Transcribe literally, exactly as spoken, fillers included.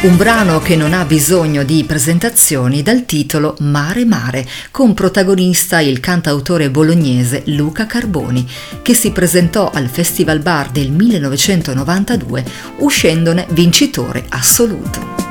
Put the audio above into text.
Un brano che non ha bisogno di presentazioni dal titolo Mare Mare, con protagonista il cantautore bolognese Luca Carboni, che si presentò al Festival Bar del millenovecentonovantadue uscendone vincitore assoluto.